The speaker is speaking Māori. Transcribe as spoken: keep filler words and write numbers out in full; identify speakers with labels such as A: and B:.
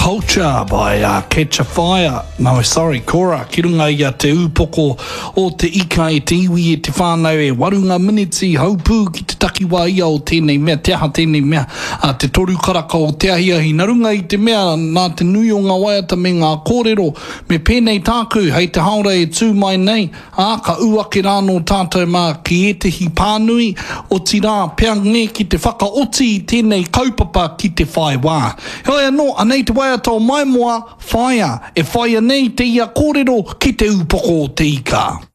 A: Culture by uh, Catch a Fire. No, sorry, Cora. Ki runga ia te upoko o te ika e te iwi e te whānau e warunga miniti haupū ki te takiwā ia o tēnei mea, te aha tēnei mea, uh, te toru karaka o te ahiahi. Nā runga i te mea, nā te nui o ngā waiata me ngā kōrero, me pēnei tāku, hei te haora e tū mai nei, uh, ka uake rāno tātou mā ki e te hi pānui, o ti rā pea nge ki te whakaoti i tēnei kaupapa ki te whai wā. Hoi anō, anei te waiata o mai moa, whaia, e whaia nei te ia kōrero ki te upoko o te ika.